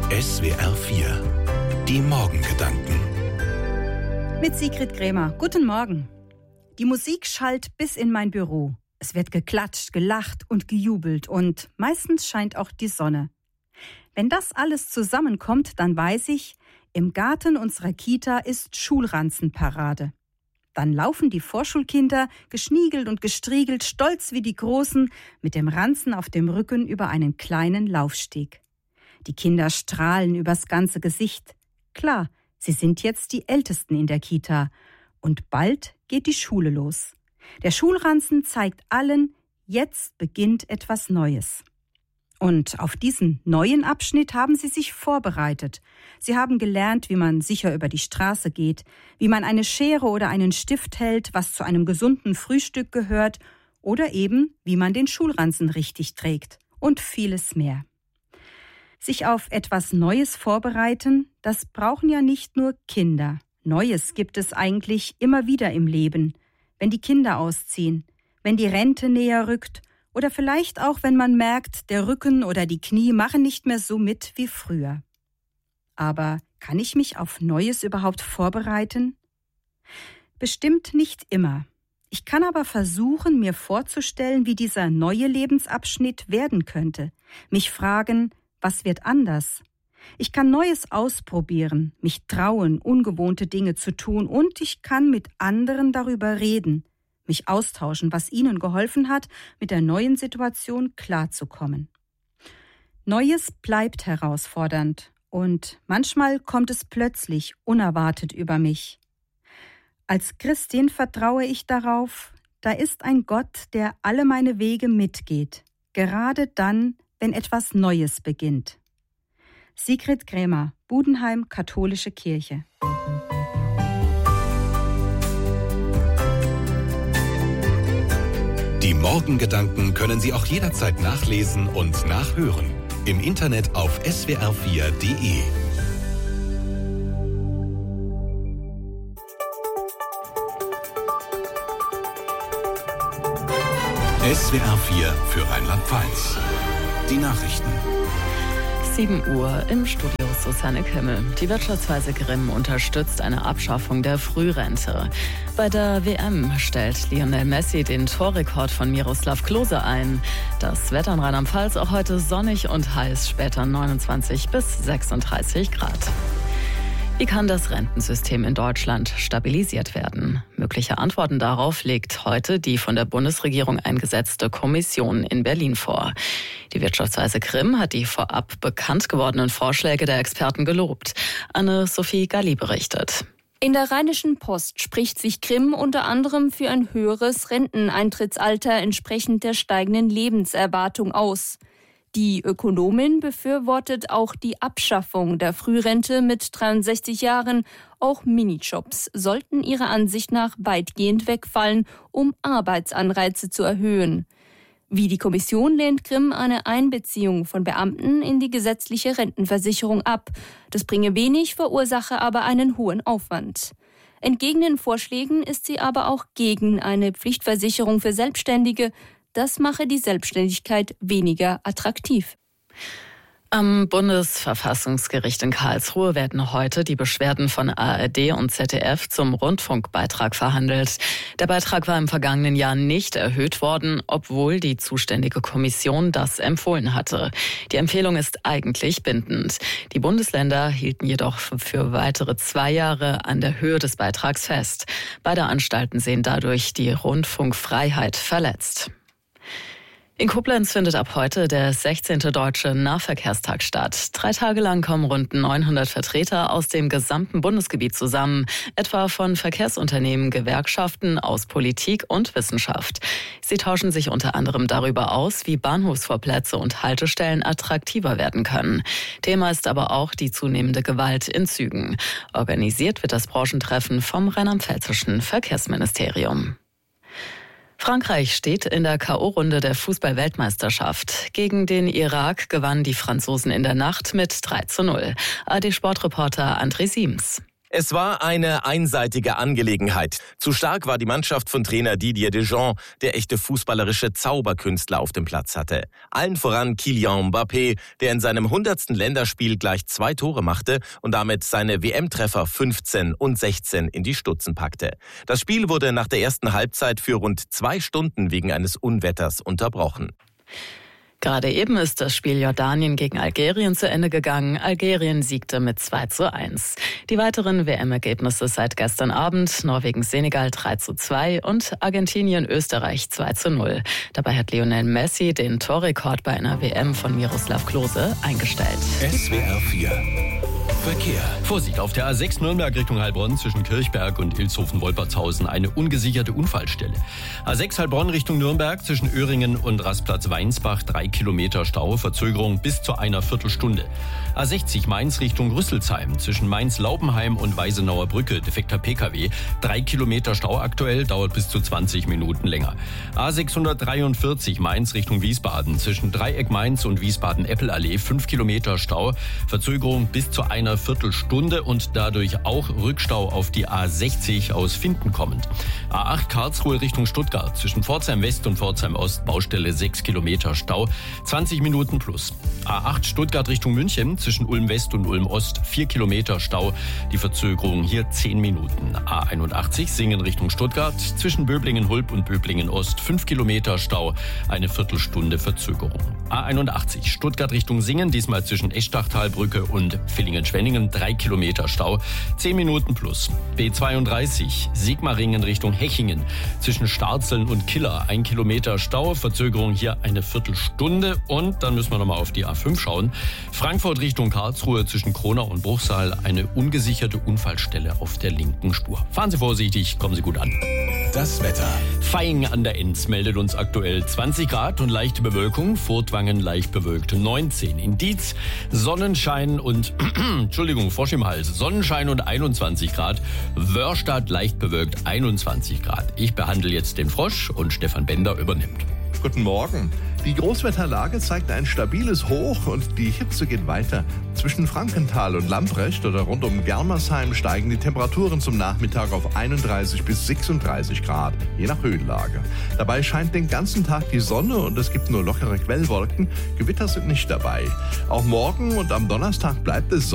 SWR 4. Die Morgengedanken. Mit Sigrid Krämer. Guten Morgen. Die Musik schallt bis in mein Büro. Es wird geklatscht, gelacht und gejubelt und meistens scheint auch die Sonne. Wenn das alles zusammenkommt, dann weiß ich, im Garten unserer Kita ist Schulranzenparade. Dann laufen die Vorschulkinder, geschniegelt und gestriegelt, stolz wie die Großen, mit dem Ranzen auf dem Rücken über einen kleinen Laufsteg. Die Kinder strahlen übers ganze Gesicht. Klar, sie sind jetzt die Ältesten in der Kita. Und bald geht die Schule los. Der Schulranzen zeigt allen, jetzt beginnt etwas Neues. Und auf diesen neuen Abschnitt haben sie sich vorbereitet. Sie haben gelernt, wie man sicher über die Straße geht, wie man eine Schere oder einen Stift hält, was zu einem gesunden Frühstück gehört, oder eben, wie man den Schulranzen richtig trägt und vieles mehr. Sich auf etwas Neues vorbereiten, das brauchen ja nicht nur Kinder. Neues gibt es eigentlich immer wieder im Leben, wenn die Kinder ausziehen, wenn die Rente näher rückt oder vielleicht auch, wenn man merkt, der Rücken oder die Knie machen nicht mehr so mit wie früher. Aber kann ich mich auf Neues überhaupt vorbereiten? Bestimmt nicht immer. Ich kann aber versuchen, mir vorzustellen, wie dieser neue Lebensabschnitt werden könnte. Mich fragen, was wird anders? Ich kann Neues ausprobieren, mich trauen, ungewohnte Dinge zu tun und ich kann mit anderen darüber reden, mich austauschen, was ihnen geholfen hat, mit der neuen Situation klarzukommen. Neues bleibt herausfordernd und manchmal kommt es plötzlich unerwartet über mich. Als Christin vertraue ich darauf, da ist ein Gott, der alle meine Wege mitgeht, gerade dann, wenn etwas Neues beginnt. Sigrid Krämer, Budenheim, Katholische Kirche. Die Morgengedanken können Sie auch jederzeit nachlesen und nachhören. Im Internet auf swr4.de. SWR 4 für Rheinland-Pfalz. Die Nachrichten. 7 Uhr im Studio Susanne Kimmel. Die Wirtschaftsweise Grimm unterstützt eine Abschaffung der Frührente. Bei der WM stellt Lionel Messi den Torrekord von Miroslav Klose ein. Das Wetter in Rheinland-Pfalz auch heute sonnig und heiß, später 29 bis 36 Grad. Wie kann das Rentensystem in Deutschland stabilisiert werden? Mögliche Antworten darauf legt heute die von der Bundesregierung eingesetzte Kommission in Berlin vor. Die Wirtschaftsweise Grimm hat die vorab bekannt gewordenen Vorschläge der Experten gelobt. Anne-Sophie Galli berichtet. In der Rheinischen Post spricht sich Grimm unter anderem für ein höheres Renteneintrittsalter entsprechend der steigenden Lebenserwartung aus. Die Ökonomin befürwortet auch die Abschaffung der Frührente mit 63 Jahren. Auch Minijobs sollten ihrer Ansicht nach weitgehend wegfallen, um Arbeitsanreize zu erhöhen. Wie die Kommission lehnt Grimm eine Einbeziehung von Beamten in die gesetzliche Rentenversicherung ab. Das bringe wenig, verursache aber einen hohen Aufwand. Entgegen den Vorschlägen ist sie aber auch gegen eine Pflichtversicherung für Selbstständige. Das mache die Selbstständigkeit weniger attraktiv. Am Bundesverfassungsgericht in Karlsruhe werden heute die Beschwerden von ARD und ZDF zum Rundfunkbeitrag verhandelt. Der Beitrag war im vergangenen Jahr nicht erhöht worden, obwohl die zuständige Kommission das empfohlen hatte. Die Empfehlung ist eigentlich bindend. Die Bundesländer hielten jedoch für weitere 2 Jahre an der Höhe des Beitrags fest. Beide Anstalten sehen dadurch die Rundfunkfreiheit verletzt. In Koblenz findet ab heute der 16. Deutsche Nahverkehrstag statt. 3 Tage lang kommen rund 900 Vertreter aus dem gesamten Bundesgebiet zusammen, etwa von Verkehrsunternehmen, Gewerkschaften, aus Politik und Wissenschaft. Sie tauschen sich unter anderem darüber aus, wie Bahnhofsvorplätze und Haltestellen attraktiver werden können. Thema ist aber auch die zunehmende Gewalt in Zügen. Organisiert wird das Branchentreffen vom Rheinland-Pfälzischen Verkehrsministerium. Frankreich steht in der K.O.-Runde der Fußball-Weltmeisterschaft. Gegen den Irak gewannen die Franzosen in der Nacht mit 3:0. ARD-Sportreporter André Siems. Es war eine einseitige Angelegenheit. Zu stark war die Mannschaft von Trainer Didier Deschamps, der echte fußballerische Zauberkünstler auf dem Platz hatte. Allen voran Kylian Mbappé, der in seinem 100. Länderspiel gleich 2 Tore machte und damit seine WM-Treffer 15 und 16 in die Stutzen packte. Das Spiel wurde nach der ersten Halbzeit für rund 2 Stunden wegen eines Unwetters unterbrochen. Gerade eben ist das Spiel Jordanien gegen Algerien zu Ende gegangen. Algerien siegte mit 2:1. Die weiteren WM-Ergebnisse seit gestern Abend: Norwegen-Senegal 3:2 und Argentinien-Österreich 2:0. Dabei hat Lionel Messi den Torrekord bei einer WM von Miroslav Klose eingestellt. SWR 4 Verkehr. Vorsicht, auf der A6 Nürnberg Richtung Heilbronn zwischen Kirchberg und Ilshofen-Wolpertshausen eine ungesicherte Unfallstelle. A6 Heilbronn Richtung Nürnberg zwischen Öhringen und Rastplatz Weinsbach 3 Kilometer Stau, Verzögerung bis zu einer Viertelstunde. A60 Mainz Richtung Rüsselsheim zwischen Mainz-Laubenheim und Weisenauer Brücke, defekter Pkw, 3 Kilometer Stau aktuell, dauert bis zu 20 Minuten länger. A643 Mainz Richtung Wiesbaden zwischen Dreieck Mainz und Wiesbaden-Eppelallee 5 Kilometer Stau, Verzögerung bis zu einer Viertelstunde und dadurch auch Rückstau auf die A60 aus Finden kommend. A8 Karlsruhe Richtung Stuttgart zwischen Pforzheim West und Pforzheim Ost, Baustelle 6 Kilometer Stau, 20 Minuten plus. A8 Stuttgart Richtung München zwischen Ulm West und Ulm Ost 4 Kilometer Stau, die Verzögerung hier 10 Minuten. A81 Singen Richtung Stuttgart zwischen Böblingen-Hulb und Böblingen-Ost 5 Kilometer Stau, eine Viertelstunde Verzögerung. A81 Stuttgart Richtung Singen, diesmal zwischen Eschdachtalbrücke und Villingen-Schwenningen 3 Kilometer Stau, 10 Minuten plus. B32 Sigmaringen Richtung Hechingen zwischen Starzeln und Killer 1 Kilometer Stau, Verzögerung hier eine Viertelstunde. Und dann müssen wir nochmal auf die A5 schauen. Frankfurt Richtung Karlsruhe zwischen Kronau und Bruchsal eine ungesicherte Unfallstelle auf der linken Spur. Fahren Sie vorsichtig, kommen Sie gut an. Das Wetter. Vaihingen an der Enz meldet uns aktuell 20 Grad und leichte Bewölkung. Furtwangen leicht bewölkt 19. In Dietz Sonnenschein und Frosch im Hals. Sonnenschein und 21 Grad. Wörstadt leicht bewölkt 21 Grad. Ich behandle jetzt den Frosch und Stefan Bender übernimmt. Guten Morgen. Die Großwetterlage zeigt ein stabiles Hoch und die Hitze geht weiter. Zwischen Frankenthal und Lamprecht oder rund um Germersheim steigen die Temperaturen zum Nachmittag auf 31 bis 36 Grad, je nach Höhenlage. Dabei scheint den ganzen Tag die Sonne und es gibt nur lockere Quellwolken. Gewitter sind nicht dabei. Auch morgen und am Donnerstag bleibt es sonnig.